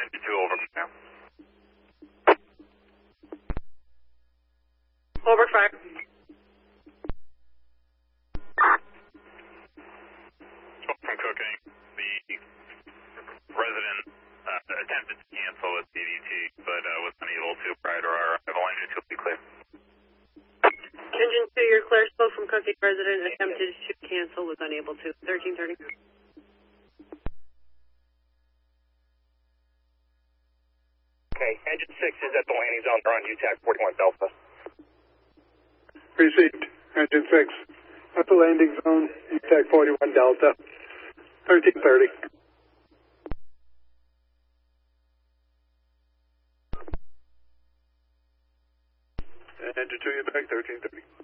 Engine 2 over now. Over fire. From cooking, the resident attempted to cancel with DDT, but was unable to prior to our arrival. Engine 2 will be clear. Engine 2, you're clear. Spoke from cooking. Resident attempted to cancel, was unable to. 1330. Okay, engine 6 is at the landing zone. They're on UTAC 41 Delta. Received. Engine 6 at the landing zone. UTAC 41 Delta. 1330. Engine 2, you're back, 1330.